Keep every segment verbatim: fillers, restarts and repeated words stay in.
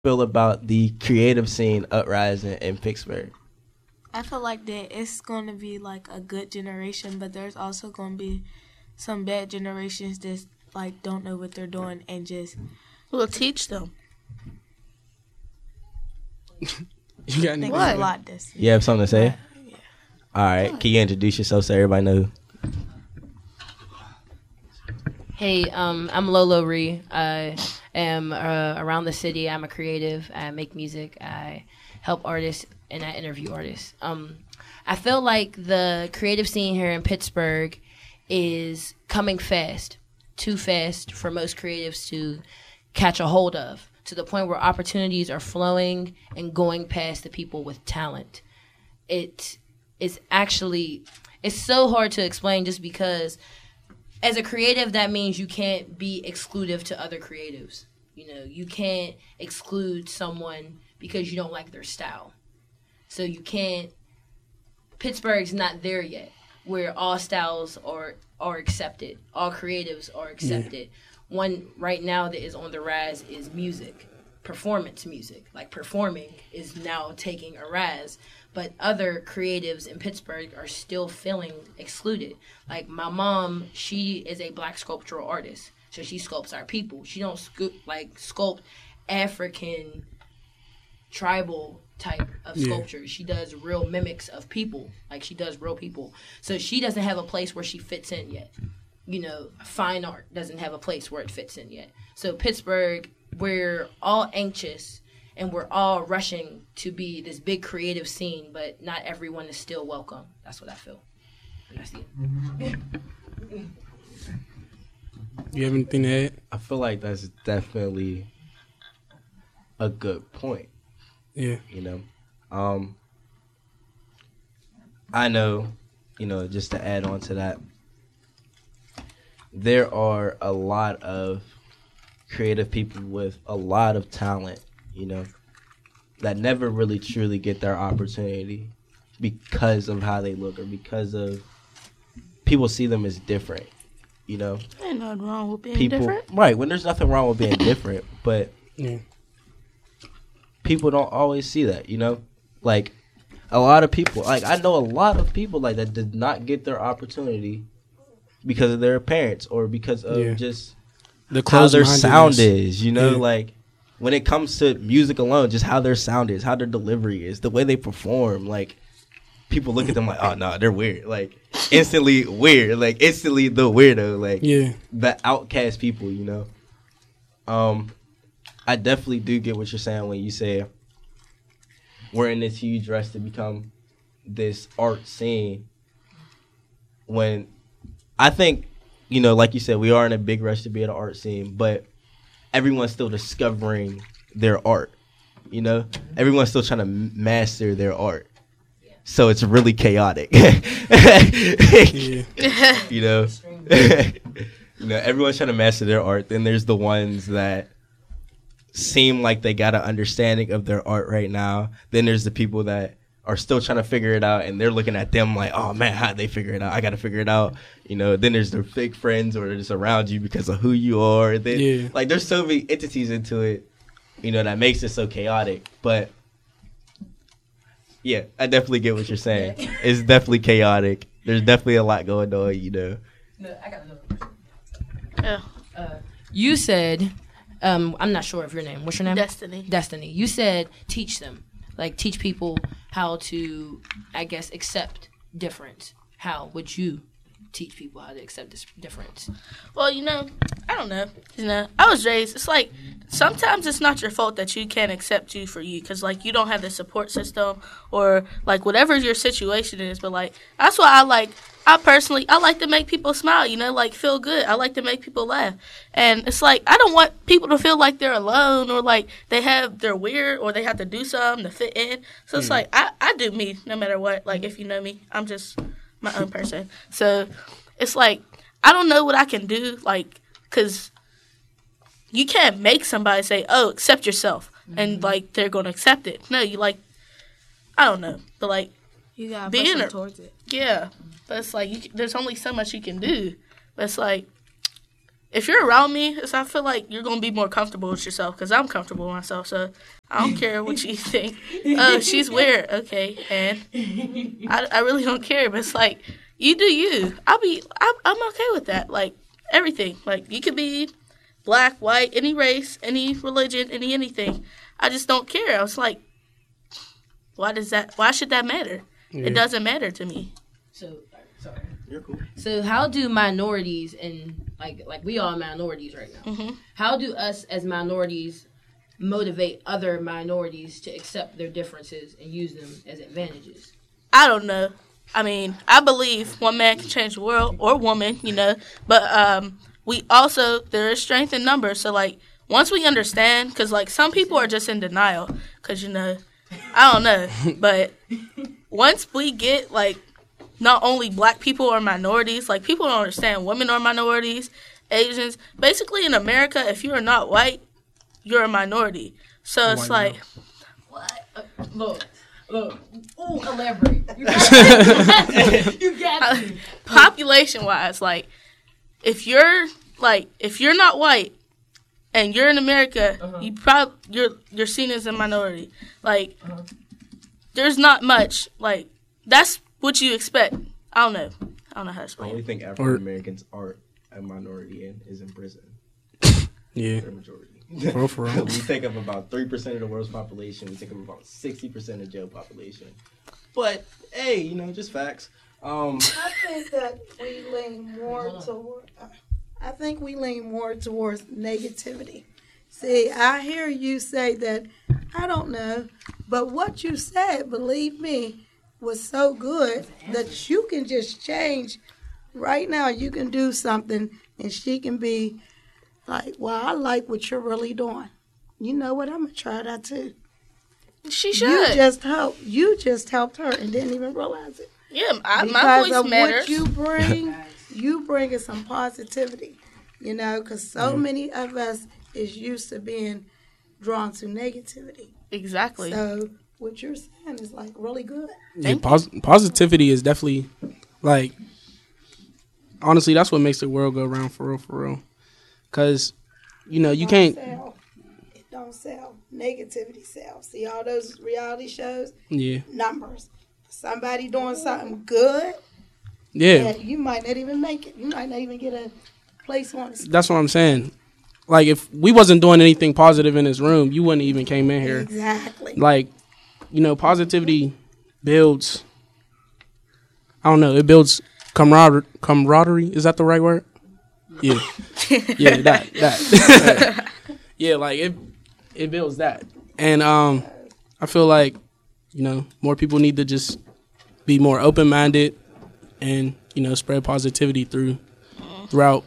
feel about the creative scene uprising in Pittsburgh? I feel like that it's going to be like a good generation, but there's also going to be some bad generations that like don't know what they're doing and just We'll teach them. You got any? think What? it's a lot this. You have something to say? Yeah. All right. Can you introduce yourself so everybody know? Hey, um, I'm Lolo Ree. I am uh, around the city. I'm a creative. I make music. I help artists and I interview artists. Um, I feel like the creative scene here in Pittsburgh is coming fast, too fast for most creatives to catch a hold of, to the point where opportunities are flowing and going past the people with talent. It is actually, it's so hard to explain just because as a creative, that means you can't be exclusive to other creatives. You know, you can't exclude someone because you don't like their style. So you can't, Pittsburgh's not there yet, where all styles are are accepted, all creatives are accepted. Yeah. One right now that is on the rise is music, performance music. Like performing is now taking a rise. But other creatives in Pittsburgh are still feeling excluded. Like my mom, she is a black sculptural artist. So she sculpts our people. She don't scu- like sculpt African tribal type of Yeah. sculpture. She does real mimics of people. Like she does real people. So she doesn't have a place where she fits in yet. You know, fine art doesn't have a place where it fits in yet. So Pittsburgh, we're all anxious and we're all rushing to be this big creative scene, but not everyone is still welcome. That's what I feel. And that's it. You have anything to add? I feel like that's definitely a good point. Yeah. You know, um, I know, you know, just to add on to that, there are a lot of creative people with a lot of talent, you know, that never really truly get their opportunity because of how they look or because of people see them as different, you know. Ain't nothing wrong with being People, different. right? When there's nothing wrong with being different, but Yeah. people don't always see that, you know. Like a lot of people, like I know a lot of people like that did not get their opportunity because of their parents or because of Yeah. just The how their closed-mindedness. sound is, you know, Yeah. like when it comes to music alone, just how their sound is, how their delivery is, the way they perform, like people look at them like, oh no, they're weird, like instantly weird, like instantly the weirdo, like Yeah. the outcast people, you know. Um, I definitely do get what you're saying when you say we're in this huge rush to become this art scene. When I think, you know, like you said, we are in a big rush to be at an art scene, but everyone's still discovering their art, you know? Everyone's still trying to m- master their art. So it's really chaotic. Yeah. You know? You know, everyone's trying to master their art. Then there's the ones that seem like they got an understanding of their art right now. Then there's the people that are still trying to figure it out, and they're looking at them like, oh man, how'd they figure it out? I got to figure it out. You know, then there's their fake friends or they're just around you because of who you are. Then, Yeah. like, there's so many entities into it, you know, that makes it so chaotic. But, yeah, I definitely get what you're saying. It's definitely chaotic. There's definitely a lot going on, you know. No, I got another question. Yeah. Uh, you said, um, I'm not sure of your name. What's your name? Destiny. Destiny. You said teach them. Like, teach people how to, I guess, accept difference. How would you teach people how to accept this difference? Well, you know, I don't know. You know, I was raised. It's like sometimes it's not your fault that you can't accept you for you, because like you don't have the support system or like whatever your situation is. But like that's why I like. I personally, I like to make people smile. You know, like feel good. I like to make people laugh, and it's like I don't want people to feel like they're alone or like they have they're weird or they have to do something to fit in. So it's like I I do me no matter what. Like if you know me, I'm just my own person. So it's like I don't know what I can do, like, because you can't make somebody say, oh, accept yourself, mm-hmm. and, like, they're going to accept it. No, you, like, I don't know, but, like, You gotta being push them a- towards it. yeah, but it's like, you, c- there's only so much you can do, but it's like, if you're around me, it's, I feel like you're gonna be more comfortable with yourself because I'm comfortable with myself. So I don't care what you think. Oh, she's weird. Okay, and I, I really don't care. But it's like you do you. I'll be. I'm, I'm okay with that. Like everything. Like you could be black, white, any race, any religion, any anything. I just don't care. I was like, why does that? Why should that matter? Yeah. It doesn't matter to me. So, sorry. You're cool. So, how do minorities and like like we are minorities right now? Mm-hmm. How do us as minorities motivate other minorities to accept their differences and use them as advantages? I don't know. I mean, I believe one man can change the world, or woman, you know. But um, we also, there is strength in numbers. So, like, once we understand, because, like, some people are just in denial. Because, you know, I don't know. But once we get, like, not only black people or minorities, like, people don't understand women are minorities, Asians. Basically, in America, if you are not white, you're a minority. So, it's White like... What? Uh, look. Look. Ooh, elaborate. You got to. You got to. Population wise, like if you're like if you're not white and you're in America, uh-huh. you probably you're you're seen as a minority. Like uh-huh. there's not much. Like that's what you expect. I don't know. I don't know how to The explain. only thing African Americans are a minority in is in prison. Yeah. They're a majority. For real, for real. We take up about three percent of the world's population. We take up about sixty percent of jail population. But, hey, you know, just facts. Um, I think that we lean more toward, I think we lean more towards negativity. See, I hear you say that, I don't know, but what you said, believe me, was so good that you can just change. Right now, you can do something and she can be like, well, I like what you're really doing. You know what? I'm gonna try that too. She should. You just helped. You just helped her and didn't even realize it. Yeah, I, my Because voice of matters. what you bring, you bringing some positivity. You know, because so Mm. many of us is used to being drawn to negativity. Exactly. So what you're saying is like really good. Yeah, pos- positivity is definitely like honestly, that's what makes the world go round for real, for real. Cause you know you Don't can't. sell. It don't sell. Negativity sells. See all those reality shows? Yeah, Numbers. Somebody doing something good, yeah. yeah, you might not even make it. You might not even get a place on the That's what I'm saying. Like if we wasn't doing anything positive in this room, you wouldn't even came in here. Exactly. Like, you know, positivity builds. I don't know. It builds camaraderie. Camaraderie, is that the right word? Yeah, yeah, that that. Yeah, like it, it builds that, and um, I feel like, you know, more people need to just be more open minded, and you know, spread positivity through, throughout,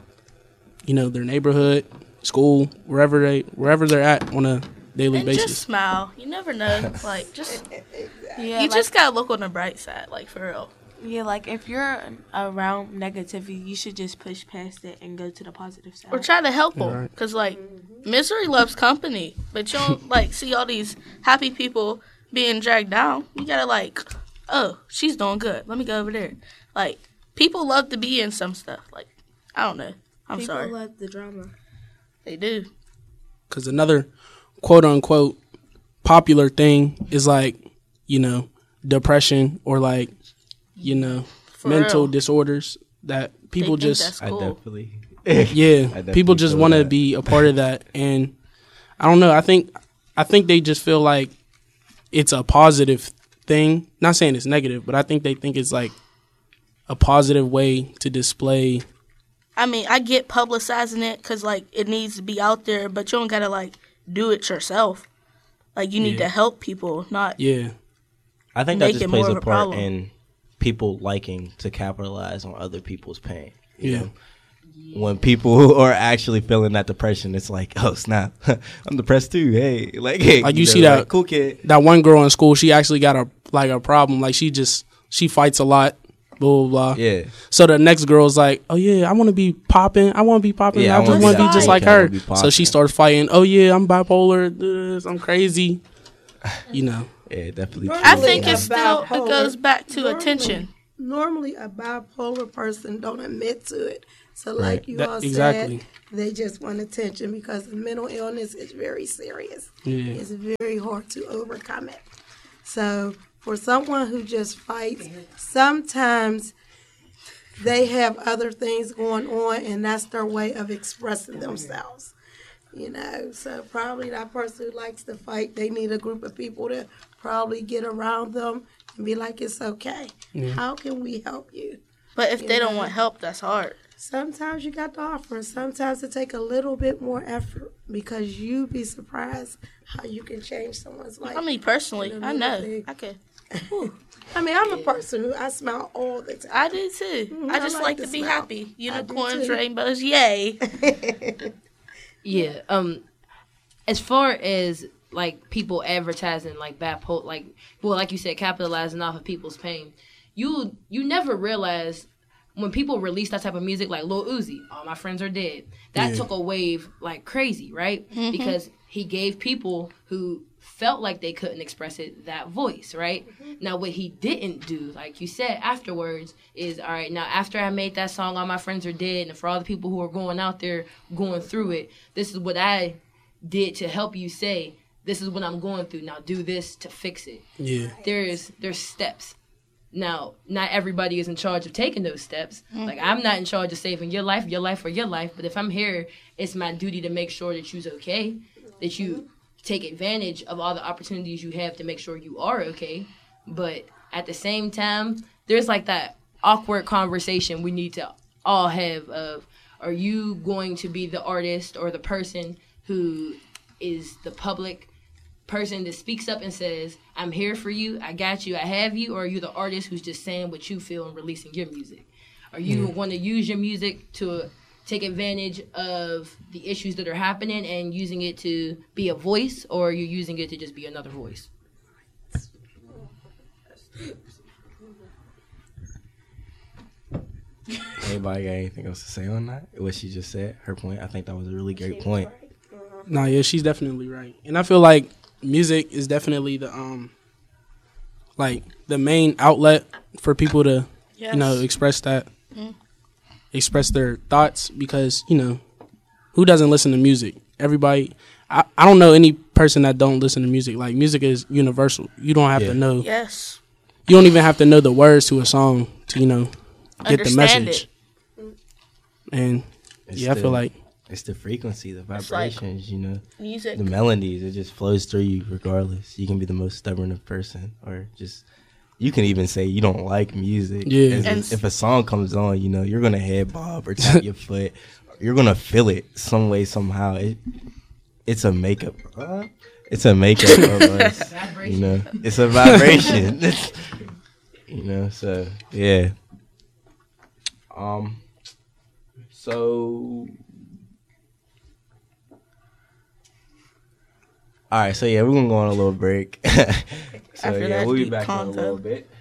you know, their neighborhood, school, wherever they wherever they're at on a daily and basis. just smile. You never know. Like just Yeah, you like, just gotta look on the bright side. Like for real. yeah, like if you're around negativity, you should just push past it and go to the positive side. Or try to help them. Right. Because, like, misery loves company. But you don't, like, see all these happy people being dragged down. You gotta, like, oh, she's doing good. Let me go over there. Like, people love to be in some stuff. Like, I don't know. I'm People sorry. love the drama. They do. Because another quote unquote popular thing is like, you know, depression or like, you know, For mental real. disorders that people They think just, that's I cool. definitely. yeah, definitely people just feel want to that. be a part of that. And I don't know. I think, I think they just feel like it's a positive thing. Not saying it's negative, but I think they think it's like a positive way to display. I mean, I get publicizing it because, like, it needs to be out there. But you don't gotta, like, do it yourself. Like, you need Yeah. to help people, not... Yeah. I think that Make just it plays more a of a part problem. in people liking to capitalize on other people's pain. you Yeah. know? When people are actually feeling that depression, it's like, oh snap, I'm depressed too. Hey, like, hey, Like, you know, see that- like, cool kid. That one girl in school, she actually got a like a problem. Like she just she fights a lot. Blah blah blah. Yeah, So the next girl's like, oh yeah, I want to be popping. I want to be popping. Yeah, I, I just wanna want be to be that just cool like kid. I her. wanna be So she popping. starts fighting. Oh yeah, I'm bipolar. This, I'm crazy. You know. yeah, definitely. Normally, I true. think a it's still... It bipolar- goes back to normally- attention. Normally, a bipolar person don't admit to it. So like Right. you That- all exactly. said, they just want attention because mental illness is very serious. Yeah. It's very hard to overcome it. So for someone who just fights, sometimes they have other things going on, and that's their way of expressing themselves. You know, so probably that person who likes to fight, they need a group of people to probably get around them and be like, it's okay. Yeah. How can we help you? But if they don't Yeah. want help, that's hard. Sometimes you got to offer, and sometimes it take a little bit more effort because you'd be surprised how you can change someone's life. I mean, personally, In a I little know. thing. I could. I mean, I'm a person who I smile all the time. I do too. Mhm, I I just like like to to be smile. happy. I do Unicorns, too. rainbows, yay. Yeah. Um, as far as like people advertising like bad po like well, like you said, capitalizing off of people's pain, you you never realize when people release that type of music, like Lil Uzi, All My Friends Are Dead. That Yeah. took a wave like crazy, right? Because he gave people who felt like they couldn't express it that voice, right? Now, what he didn't do, like you said afterwards, is all right. Now, after I made that song, All My Friends Are Dead, and for all the people who are going out there going through it, this is what I did to help you say, this is what I'm going through. Now, do this to fix it. Yeah. There's there's steps. Now, not everybody is in charge of taking those steps. Like, I'm not in charge of saving your life, your life, or your life. But if I'm here, it's my duty to make sure that you's okay, that you take advantage of all the opportunities you have to make sure you are okay. But at the same time, there's like that awkward conversation we need to all have of, are you going to be the artist or the person who is the public person that speaks up and says, I'm here for you, I got you, I have you, or are you the artist who's just saying what you feel and releasing your music? Are you want to use your music to take advantage of the issues that are happening and using it to be a voice, or are you using it to just be another voice? Anybody got anything else to say on that? What she just said, her point. I think that was a really great point. No, yeah, she's definitely right. And I feel like music is definitely the um like the main outlet for people to Yes. you know express that express their thoughts, because you know who doesn't listen to music? Everybody. I, I don't know any person that don't listen to music. Like, music is universal. You don't have Yeah. to know. Yes. You don't even have to know the words to a song to you know get the Understand message. it. And It's yeah, I the- feel like It's the frequency, the It's like- vibrations, you know, Music. the melodies. It just flows through you regardless. You can be the most stubborn of person, or just, you can even say you don't like music. Yeah. As- And- if a song comes on, you know, you're going to head bob or tap your foot. You're going to feel it some way, somehow. It, it's a makeup. Uh, it's a makeup of us. You know, it's a vibration. It's, you know, so, yeah. Um, so... All right, so yeah, we're gonna go on a little break. so After yeah, that we'll be deep back in a convo. little bit.